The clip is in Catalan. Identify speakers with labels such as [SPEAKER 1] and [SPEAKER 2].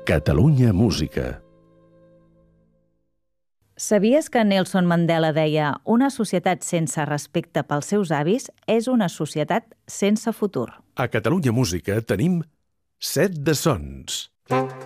[SPEAKER 1] Catalunya Música.
[SPEAKER 2] Sabies que Nelson Mandela deia «Una societat sense respecte pels seus avis és una societat sense futur»?
[SPEAKER 1] A Catalunya Música tenim Set de Sons.